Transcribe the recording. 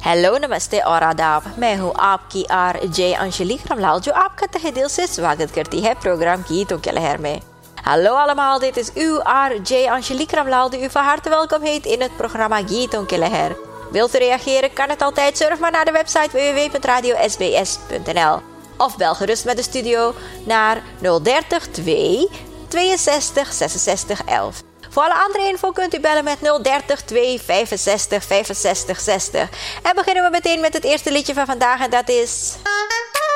हेलो नमस्ते और आदाब। मैं हूँ आपकी RJ अंजलि रामलाल जो आपका तहे दिल से स्वागत करती है programme Gieton ke Leher mee. Hallo allemaal, dit is uw RJ Angelique Ramlaal die u van harte welkom heet in het programma Gieton ke Leher. Wilt u reageren, kan het altijd. Surf maar naar de website www.radiosbs.nl of bel gerust met de studio naar 030 2 62 66 11. Voor alle andere info kunt u bellen met 030 2 65 65 60. En beginnen we meteen met het eerste liedje van vandaag en dat is...